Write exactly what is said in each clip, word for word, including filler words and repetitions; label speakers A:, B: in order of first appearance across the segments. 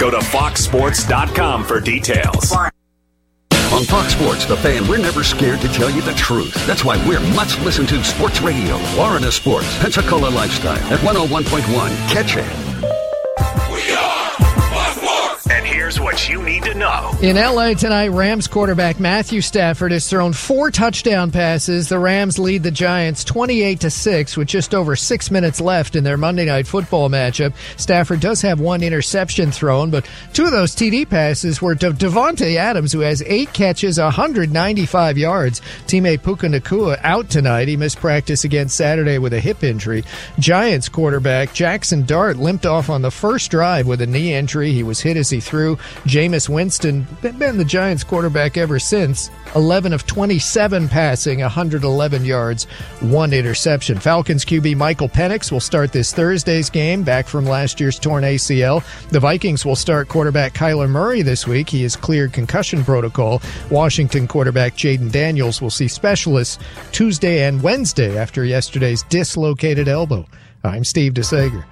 A: Go to fox sports dot com for details.
B: On Fox Sports, The Fan, we're never scared to tell you the truth. That's why we're much listened to sports radio. Florida Sports, Pensacola Lifestyle at one oh one point one. Catch it.
A: We are Fox Sports. And here's what you need to know.
C: In L A tonight, Rams quarterback Matthew Stafford has thrown four touchdown passes. The Rams lead the Giants twenty-eight to six with just over six minutes left in their Monday Night Football matchup. Stafford does have one interception thrown, but two of those T D passes were to Devontae Adams, who has eight catches, one hundred ninety-five yards. Teammate Puka Nacua out tonight. He missed practice again Saturday with a hip injury. Giants quarterback Jackson Dart limped off on the first drive with a knee injury. He was hit as he threw. Jameis Winston been the Giants quarterback ever since. eleven of twenty-seven passing, one hundred eleven yards, one interception. Falcons Q B Michael Penix will start this Thursday's game, back from last year's torn A C L. The Vikings will start quarterback Kyler Murray this week. He has cleared concussion protocol. Washington quarterback Jaden Daniels will see specialists Tuesday and Wednesday after yesterday's dislocated elbow. I'm Steve DeSager.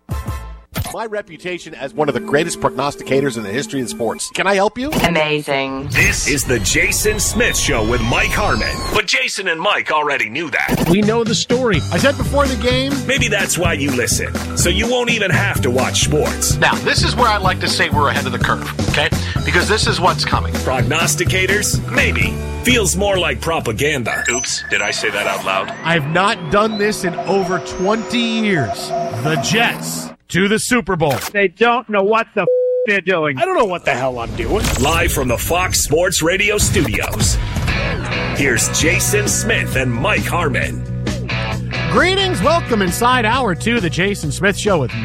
D: My reputation as one of the greatest prognosticators in the history of sports. Can I help you?
E: Amazing.
A: This is the Jason Smith Show with Mike Harmon. But Jason and Mike already knew that.
F: We know the story.
D: I said before the game.
A: Maybe that's why you listen, so you won't even have to watch sports.
D: Now, this is where I like to say we're ahead of the curve, okay? Because this is what's coming.
A: Prognosticators? Maybe. Feels more like propaganda. Oops, did I say that out loud?
F: I've not done this in over twenty years. The Jets to the Super Bowl.
G: They don't know what the f- they're doing.
F: I don't know what the hell I'm doing.
A: Live from the Fox Sports Radio studios, here's Jason Smith and Mike Harmon.
F: Greetings, welcome inside hour two of the Jason Smith Show with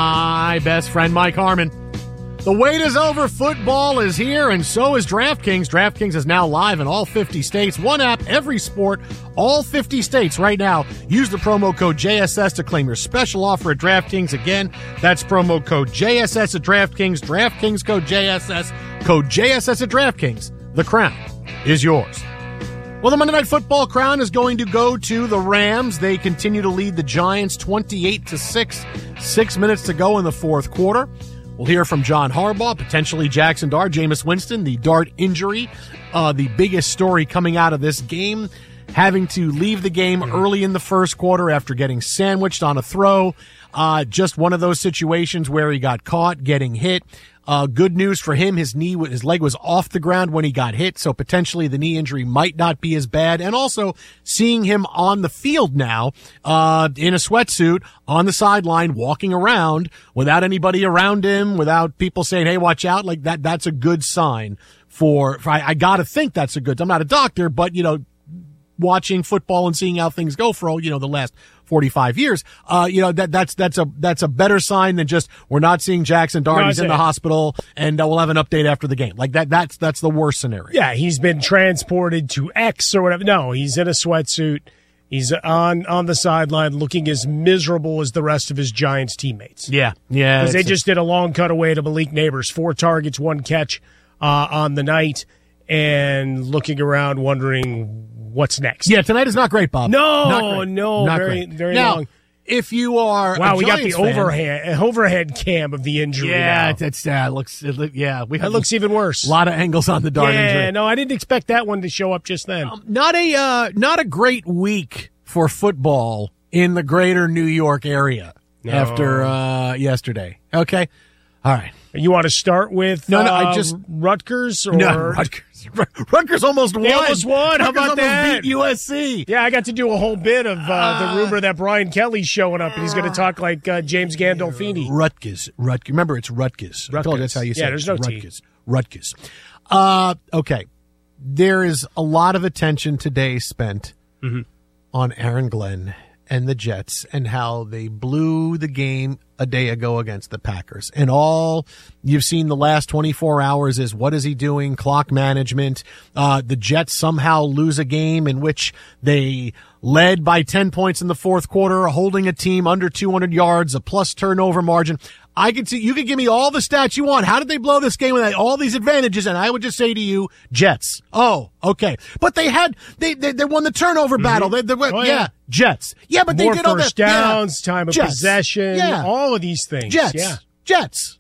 F: my best friend Mike Harmon. The wait is over, football is here, and so is DraftKings. DraftKings is now live in all fifty states. One app, every sport, all fifty states right now. Use the promo code J S S to claim your special offer at DraftKings. Again, that's promo code J S S at DraftKings. DraftKings code J S S. Code J S S at DraftKings. The crown is yours. Well, the Monday Night Football crown is going to go to the Rams. They continue to lead the Giants twenty-eight to six. Six minutes to go in the fourth quarter. We'll hear from John Harbaugh, potentially Jackson Dart, Jameis Winston, the Dart injury, uh, the biggest story coming out of this game, having to leave the game early in the first quarter after getting sandwiched on a throw. Uh, just one of those situations where he got caught getting hit. Uh, good news for him, his knee, his leg was off the ground when he got hit, so potentially the knee injury might not be as bad. And also seeing him on the field now, uh, in a sweatsuit on the sideline, walking around without anybody around him, without people saying, "Hey, watch out!" Like that, that's a good sign for. for I, I got to think that's a good. I'm not a doctor, but you know, watching football and seeing how things go for all you know the last forty-five years, uh, you know, that, that's, that's a, that's a better sign than just, we're not seeing Jackson Dart. No, he's in the hospital and uh, we'll have an update after the game. Like that, that's, that's the worst scenario.
H: Yeah. He's been transported to X or whatever. No, he's in a sweatsuit. He's on, on the sideline looking as miserable as the rest of his Giants teammates.
F: Yeah. Yeah.
H: Because they just did a long cutaway to Malik Neighbors, four targets, one catch, uh, on the night, and looking around wondering what's next.
F: Yeah, tonight is not great, Bob.
H: No,
F: not great.
H: no,
F: not
H: very,
F: great.
H: very
F: now,
H: long.
F: If you are,
H: wow,
F: a
H: we
F: Giants
H: got the
F: fan,
H: overhead overhead cam of the injury.
F: Yeah,
H: now.
F: that's uh, looks. It look, yeah, we
H: that looks even worse.
F: A lot of angles on the Dart
H: yeah,
F: injury.
H: Yeah, no, I didn't expect that one to show up just then.
F: Um, not a uh, not a great week for football in the greater New York area no. after uh, yesterday. Okay, all right.
H: You want to start with
F: no, no?
H: Uh,
F: I just
H: Rutgers or
F: no, Rutgers. Rutgers almost won.
H: They almost won.
F: Rutgers
H: How about that?
F: Beat U S C.
H: Yeah, I got to do a whole bit of uh, uh, the rumor that Brian Kelly's showing up and he's going to talk like uh, James Gandolfini.
F: Rutgers. Rutgers. Remember, it's Rutgers.
H: Rutgers.
F: I told you that's how you say
H: yeah,
F: it.
H: there's no
F: Rutgers.
H: T.
F: Rutgers. Uh, okay. There is a lot of attention today spent
H: mm-hmm.
F: on Aaron Glenn and the Jets and how they blew the game a day ago against the Packers. And all you've seen the last twenty-four hours is what is he doing? Clock management. Uh, the Jets somehow lose a game in which they led by ten points in the fourth quarter, holding a team under two hundred yards, a plus turnover margin. I could see, you could give me all the stats you want. How did they blow this game with all these advantages? And I would just say to you, Jets. Oh, okay. But they had, they, they, they won the turnover mm-hmm. battle. They, they went,
H: oh,
F: yeah.
H: yeah,
F: Jets. Yeah, but
H: More
F: they did all that.
H: first downs,
F: yeah.
H: time of
F: Jets.
H: possession,
F: yeah.
H: all of these things.
F: Jets.
H: Yeah.
F: Jets.